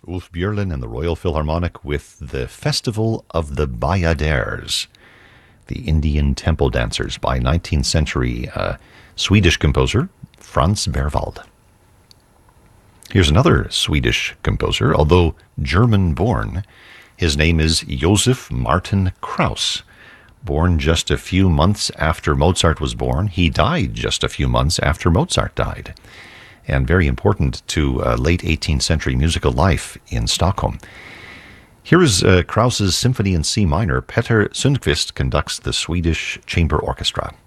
Ulf Björlin and the Royal Philharmonic with the Festival of the Bayadères, the Indian temple dancers, by 19th century Swedish composer Franz Berwald. Here's another Swedish composer, although German-born. His name is Josef Martin Krauss. Born just a few months after Mozart was born, he died just a few months after Mozart died. And very important to late 18th century musical life in Stockholm. Here is Krauss's Symphony in C minor. Peter Sundqvist conducts the Swedish Chamber Orchestra.